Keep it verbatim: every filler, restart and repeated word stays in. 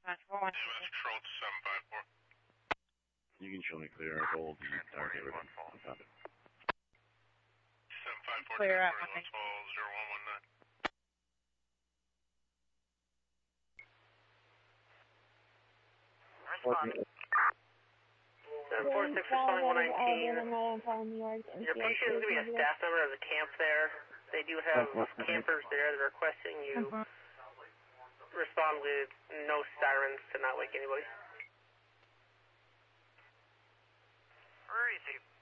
Control to seven five four. You can show me clear. I hold the target ribbon on top of it. seven five four, Clear out. zero one one nine. Respond. seven four six responding one nineteen. Your patient is going to be a staff member of the camp there. They do have campers there that are requesting you respond with no sirens to not wake anybody. Where is he?